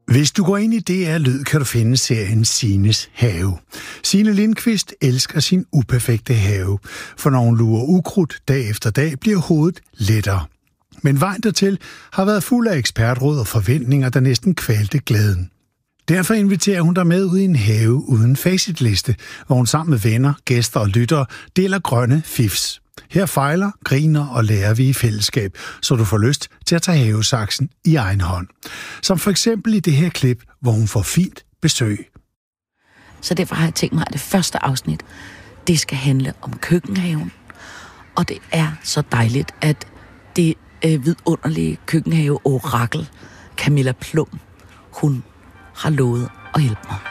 Hvis du går ind i DR Lyd, kan du finde serien Signes have. Signe Lindqvist elsker sin uperfekte have, for når hun lurer ukrudt dag efter dag, bliver hovedet lettere. Men vejen dertil har været fuld af ekspertråd og forventninger, der næsten kvalte glæden. Derfor inviterer hun dig med ud i en have uden facitliste, hvor hun sammen med venner, gæster og lyttere deler grønne fifs. Her fejler, griner og lærer vi i fællesskab, så du får lyst til at tage havesaksen i egen hånd. Som for eksempel i det her klip, hvor hun får fint besøg. Så derfor har jeg tænkt mig, at det første afsnit, det skal handle om køkkenhaven. Og det er så dejligt, at det vidunderlige køkkenhave-orakel, Camilla Plum, hun har lovet at hjælpe mig.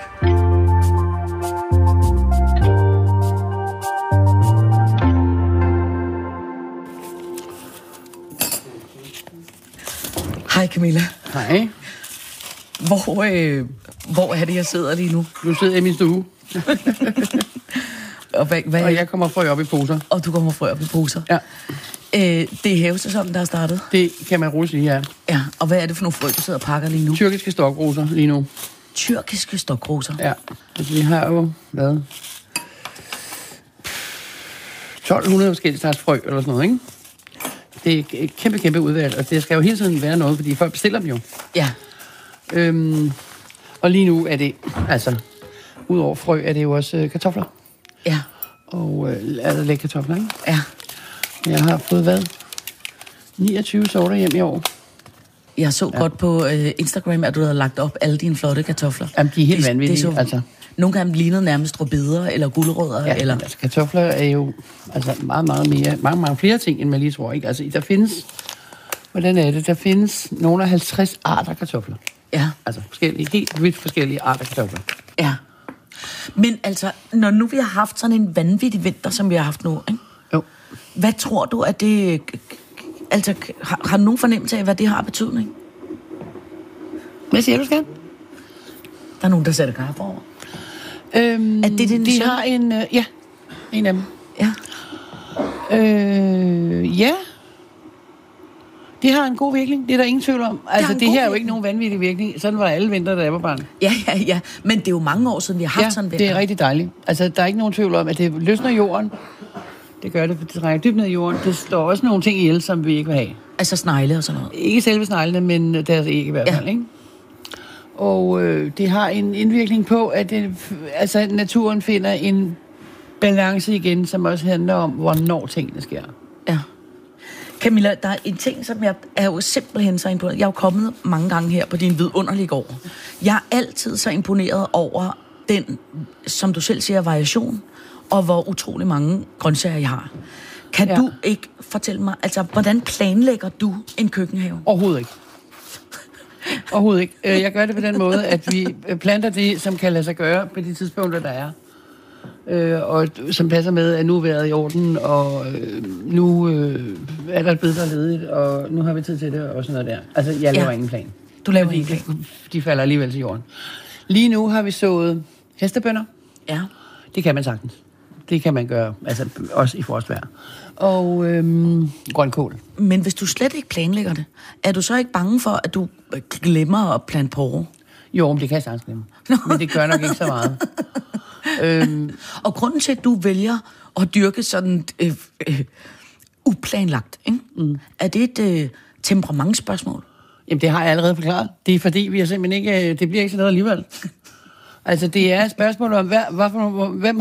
Hej Camilla. Hej. Hvor er det, jeg sidder lige nu? Du sidder i min stue. og jeg kommer frø op i poser. Og du kommer frø op i poser? Ja. Det er havesæsonen, der er startet? Det kan man roligt sige, ja. Ja, og hvad er det for nogle frø, du sidder og pakker lige nu? Tyrkiske stokroser lige nu. Tyrkiske stokroser? Ja. Altså, vi har jo, 1200 forskellige slags frø eller sådan noget, ikke? Det er et kæmpe udvalg, og det skal jo hele tiden være noget, fordi folk bestiller dem jo. Ja. Og lige nu er det, altså, udover frø, er det jo også kartofler. Ja. Og er der lægge kartofler, ikke? Ja. Jeg har fået, 29 sorter hjem i år. Jeg så godt på Instagram, at du havde lagt op alle dine flotte kartofler. Jamen, de er helt vanvittige, altså. Nogle af dem lignede nærmest rødbeder eller gulerødder. Ja, eller... altså kartofler er jo altså meget mere, mange flere ting, end man lige tror, ikke? Altså, der findes, hvordan er det? Der findes nogle af 50 arter kartofler. Ja. Altså forskellige, helt vidt forskellige arter kartofler. Ja. Men altså, når nu vi har haft sådan en vanvittig vinter, som vi har haft nu, ikke? Jo. Hvad tror du, at det... Altså, har du nogen fornemmelse af, hvad det har betydning? Hvad siger du, skat? Der er nogen, der sætter kaffe over. Er det den de har en... ja, en af dem. Ja. Ja. Det har en god virkning. Det er der ingen tvivl om. Altså, det her er jo ikke nogen vanvittig virkning. Sådan var alle vinter, da jeg var barn. Ja. Men det er jo mange år siden, vi har haft sådan en vinter. Det er rigtig dejligt. Altså, der er ikke nogen tvivl om, at det løsner jorden. Det gør det, for det trænger dybt ned i jorden. Det slår også nogle ting ihjel, som vi ikke vil have. Altså snegle og sådan noget? Ikke selve sneglene, men deres æg i hvert fald, ikke? Og det har en indvirkning på, at naturen finder en balance igen, som også handler om, hvornår tingene sker. Ja. Camilla, der er en ting, som jeg er jo simpelthen så imponeret. Jeg er jo kommet mange gange her på din vidunderlige gård. Jeg er altid så imponeret over den, som du selv siger, variation, og hvor utrolig mange grøntsager jeg har. Kan du ikke fortælle mig, altså, hvordan planlægger du en køkkenhave? Overhovedet ikke. Overhovedet ikke. Jeg gør det på den måde, at vi planter det, som kan lade sig gøre på de tidspunkter, der er. Og som passer med, at nu er vejret i orden, og nu er der et bed, der er ledigt, og nu har vi tid til det, og sådan noget der. Altså, jeg laver ingen plan. Du laver ingen plan? De falder alligevel til jorden. Lige nu har vi sået hestebønner. Ja. Det kan man sagtens. Det kan man gøre, altså også i frostvejr. Og grønkål. Men hvis du slet ikke planlægger det, er du så ikke bange for, at du glemmer at plante porre? Jo, men det kan jeg sagtens glemme. Men det gør nok ikke så meget. Og grunden til, at du vælger at dyrke sådan uplanlagt, ikke? Er det et temperamentsspørgsmål? Jamen, det har jeg allerede forklaret. Det er fordi, vi har simpelthen ikke... Det bliver ikke sådan noget alligevel. Altså, det er et spørgsmål om, hvem